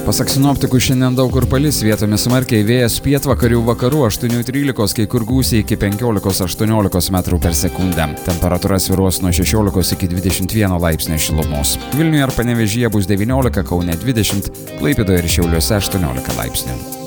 Pasak sinoptikų, šiandien daug kur palis, vietomis smarkiai, vėjas pietvakarių vakarų 8-13, kai kur gūsiai iki 15-18 metrų per sekundę. Temperatūra svyruos nuo 16 iki 21 laipsnio šilumos. Vilniuje ir Panevėžyje bus 19, Kaune 20, Klaipėdoje ir Šiauliuose 18 laipsnių.